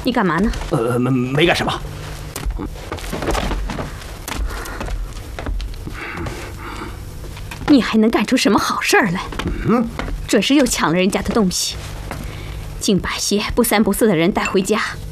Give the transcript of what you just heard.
你干嘛呢？ 没干什么。 你还能干出什么好事儿来？准是又抢了人家的东西，竟把些不三不四的人带回家，